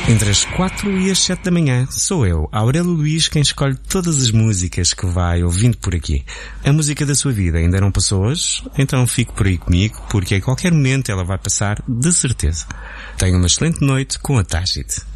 Entre as 4 e as 7 da manhã, sou eu, Aurélio Luís, quem escolhe todas as músicas que vai ouvindo por aqui. A música da sua vida ainda não passou hoje? Então fique por aí comigo, porque a qualquer momento ela vai passar de certeza. Tenha uma excelente noite com a Tágite.